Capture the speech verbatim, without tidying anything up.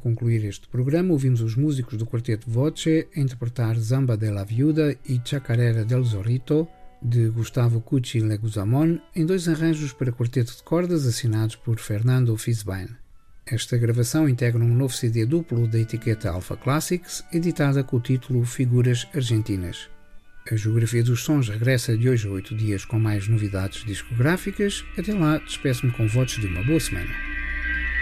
concluir este programa, ouvimos os músicos do quarteto Voce a interpretar Zamba de la Viuda e Chacarera del Zorrito, de Gustavo Cucci Leguizamón, em dois arranjos para quarteto de cordas assinados por Fernando Fisbain. Esta gravação integra um novo C D duplo da etiqueta Alpha Classics, editada com o título Figuras Argentinas. A Geografia dos Sons regressa de hoje a oito dias com mais novidades discográficas. Até lá, despeço-me com votos de uma boa semana.